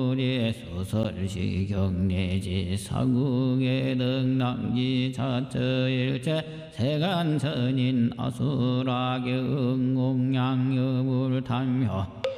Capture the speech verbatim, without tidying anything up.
우리 수설시 경례지 사국의 등당지 자처일체 세간선인 아수라경 공양여물 탐효